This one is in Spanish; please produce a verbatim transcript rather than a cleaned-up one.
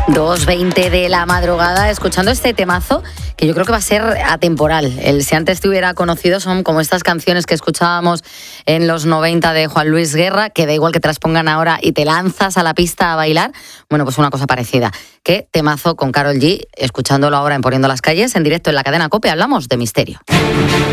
dos veinte de la madrugada, escuchando este temazo que yo creo que va a ser atemporal. El Si antes te hubiera conocido son como estas canciones que escuchábamos en los noventa de Juan Luis Guerra, que da igual que te las pongan ahora y te lanzas a la pista a bailar. Bueno, pues una cosa parecida. Qué temazo con Karol G, escuchándolo ahora en Poniendo las Calles, en directo en la cadena COPE, hablamos de misterio.